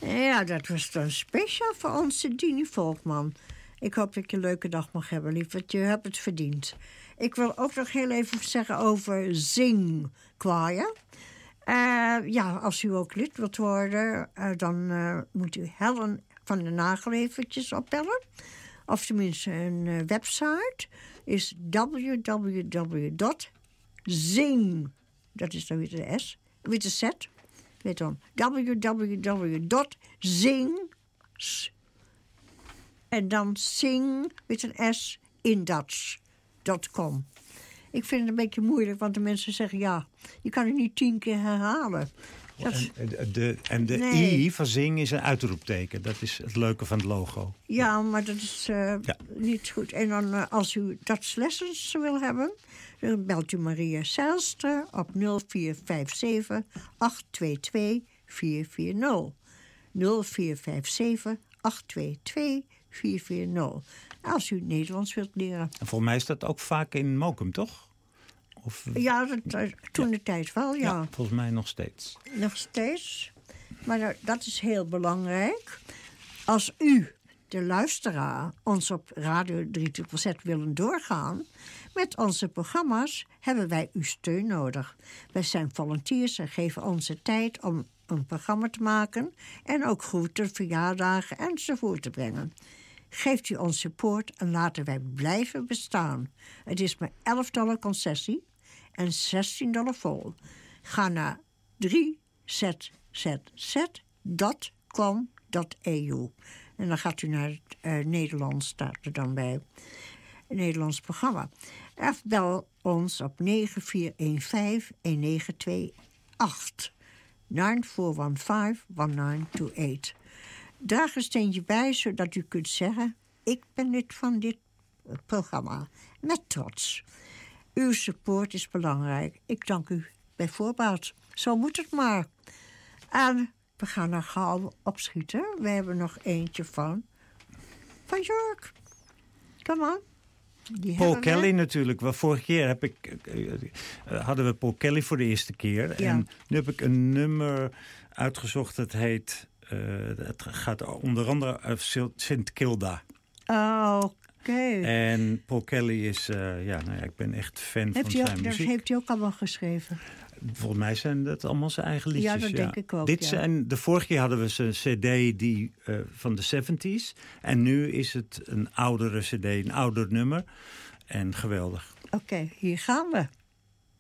Ja, dat was dan speciaal voor onze Dini Volkman. Ik hoop dat je een leuke dag mag hebben, lief, want je hebt het verdiend. Ik wil ook nog heel even zeggen over zingkwaaien. Ja, als u ook lid wilt worden, dan moet u Helen van der Nagel eventjes opbellen. Of tenminste een website is www.zing, dat is dan weer de S, weer de Z, weet dan, www.zing, en dan sing met een S in Dutch.com. Ik vind het een beetje moeilijk, want de mensen zeggen, ja, je kan het niet 10 keer herhalen. De I van zing is een uitroepteken. Dat is het leuke van het logo. Ja, maar dat is niet goed. En dan als u Dutch Lessons wil hebben, dan belt u Maria Zijlster op 0457 822 440. 0457 822 440. Als u Nederlands wilt leren. En volgens mij is dat ook vaak in Mokum, toch? Of, ja, toen de tijd wel, ja. Volgens mij nog steeds. Nog steeds. Maar dat is heel belangrijk. Als u, de luisteraar, ons op Radio 3Z willen doorgaan met onze programma's, hebben wij uw steun nodig. Wij zijn volunteers en geven onze tijd om een programma te maken en ook groeten, verjaardagen enzovoort te brengen. Geeft u ons support en laten wij blijven bestaan. Het is maar $11 concessie en $16 vol. Ga naar 3zzz.com.eu. En dan gaat u naar het Nederlands, staat er dan bij. Een Nederlands programma. Of bel ons op 9415-1928. 9415-1928. Draag een steentje bij, zodat u kunt zeggen, ik ben lid van dit programma. Met trots. Uw support is belangrijk. Ik dank u bij voorbaat. Zo moet het maar. En we gaan er gauw opschieten. We hebben nog eentje van Jörg. Kom aan. Paul Kelly natuurlijk. Vorige keer hadden we Paul Kelly voor de eerste keer. Ja. En nu heb ik een nummer uitgezocht. Het heet... het gaat onder andere over Sint Kilda. Oh, oké. En Paul Kelly is... ik ben echt fan van zijn muziek. Dat heeft hij ook allemaal geschreven. Volgens mij zijn dat allemaal zijn eigen liedjes. Ja, dat denk ik ook. De vorige keer hadden we zijn cd van de 70's. En nu is het een oudere cd, een ouder nummer. En geweldig. Oké, hier gaan we.